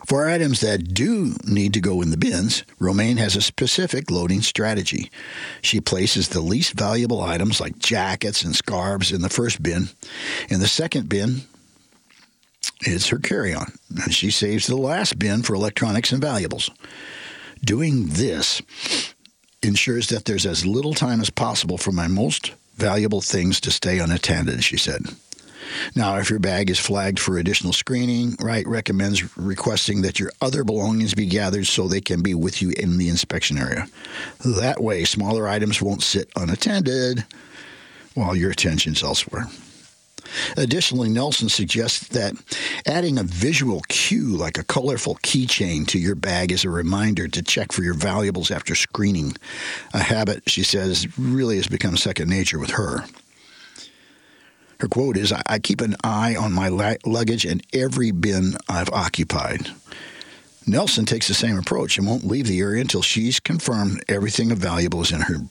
For items that do need to go in the bins, Romaine has a specific loading strategy. She places the least valuable items like jackets and scarves in the first bin. In the second bin is her carry-on, and she saves the last bin for electronics and valuables. Doing this ensures that there's as little time as possible for my most valuable things to stay unattended, she said. Now, if your bag is flagged for additional screening, Wright recommends requesting that your other belongings be gathered so they can be with you in the inspection area. That way, smaller items won't sit unattended while your attention's elsewhere. Additionally, Nelson suggests that adding a visual cue like a colorful keychain to your bag is a reminder to check for your valuables after screening. A habit, she says, really has become second nature with her. Her quote is, "I keep an eye on my luggage in every bin I've occupied." Nelson takes the same approach and won't leave the area until she's confirmed everything of value is in her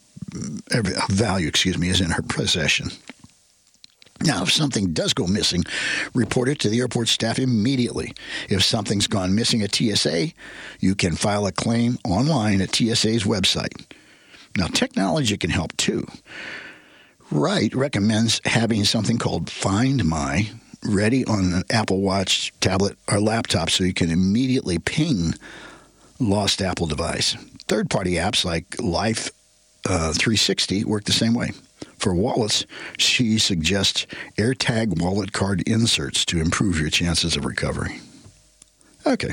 possession. Now, if something does go missing, report it to the airport staff immediately. If something's gone missing at TSA, you can file a claim online at TSA's website. Now, technology can help too. Wright recommends having something called Find My ready on an Apple Watch, tablet, or laptop so you can immediately ping lost Apple device. Third-party apps like Life 360 work the same way. For wallets, she suggests AirTag wallet card inserts to improve your chances of recovery. Okay.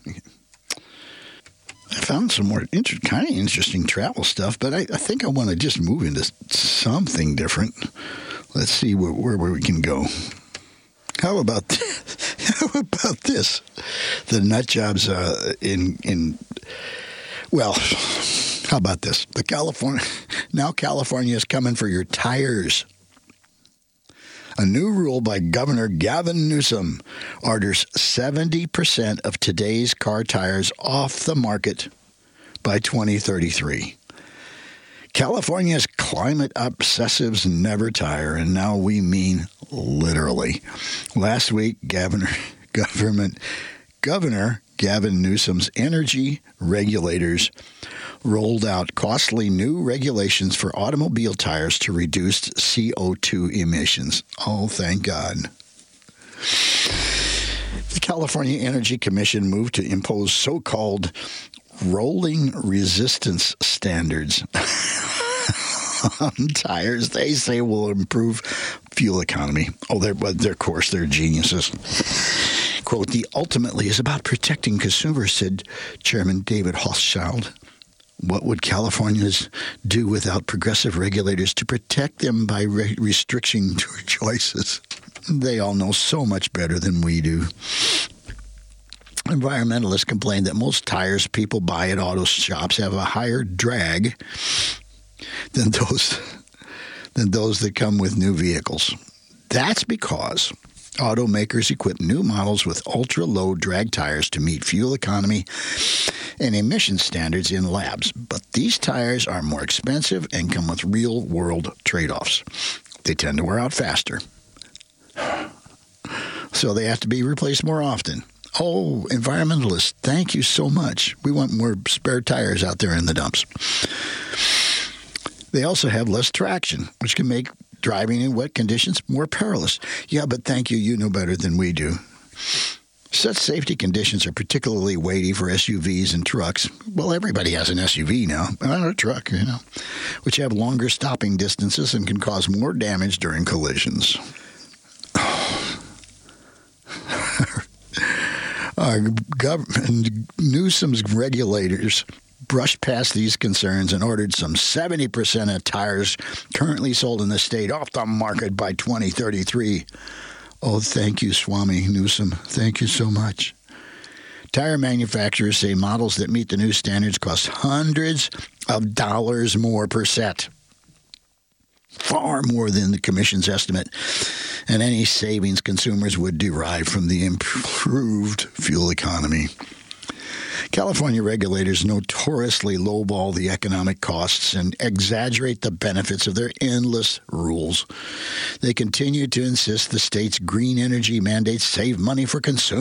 I found some more kind of interesting travel stuff, but I think I want to just move into something different. Let's see where we can go. How about this? The nut jobs how about this? California is coming for your tires. A new rule by Governor Gavin Newsom orders 70% of today's car tires off the market by 2033. California's climate obsessives never tire, and now we mean literally. Last week, Governor Gavin Newsom's energy regulators rolled out costly new regulations for automobile tires to reduce CO2 emissions. Oh, thank God. The California Energy Commission moved to impose so-called rolling resistance standards on tires they say will improve fuel economy. Oh, they're geniuses. Quote, "The ultimately is about protecting consumers," said Chairman David Hochschild. What would Californians do without progressive regulators to protect them by restricting their choices? They all know so much better than we do. Environmentalists complain that most tires people buy at auto shops have a higher drag than those that come with new vehicles. That's because automakers equip new models with ultra-low drag tires to meet fuel economy and emission standards in labs. But these tires are more expensive and come with real-world trade-offs. They tend to wear out faster, so they have to be replaced more often. Oh, environmentalists, thank you so much. We want more spare tires out there in the dumps. They also have less traction, which can make driving in wet conditions more perilous. Yeah, but thank you. You know better than we do. Such safety conditions are particularly weighty for SUVs and trucks. Well, everybody has an SUV now, or a truck, which have longer stopping distances and can cause more damage during collisions. Newsom's regulators brushed past these concerns and ordered some 70% of tires currently sold in the state off the market by 2033. Oh, thank you, Swami Newsom. Thank you so much. Tire manufacturers say models that meet the new standards cost hundreds of dollars more per set. Far more than the Commission's estimate, and any savings consumers would derive from the improved fuel economy. California regulators notoriously lowball the economic costs and exaggerate the benefits of their endless rules. They continue to insist the state's green energy mandates save money for consumers.